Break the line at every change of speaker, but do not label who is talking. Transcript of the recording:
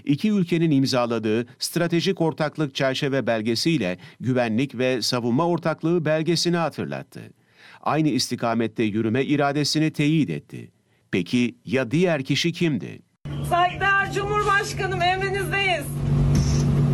iki ülkenin imzaladığı Stratejik Ortaklık Çerçeve Belgesiyle Güvenlik ve Savunma Ortaklığı belgesini hatırlattı. Aynı istikamette yürüme iradesini teyit etti. Peki ya diğer kişi kimdi?
Saygıdeğer Cumhurbaşkanım, emrinizde